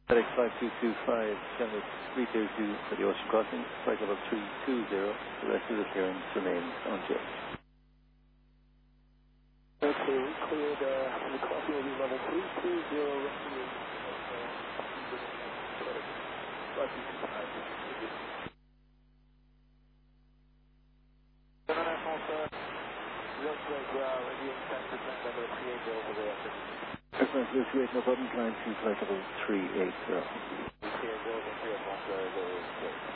FedEx 5225, Center 302 for the ocean crossing, flight level 320. The rest of the clearance remains on jet. Okay, we cleared, the crossing will be level 320, rest of the International, sir. Just like, radiating 10% under 380 over there. Aircraft 028, no problem, climb to flight level 380. 380, 380,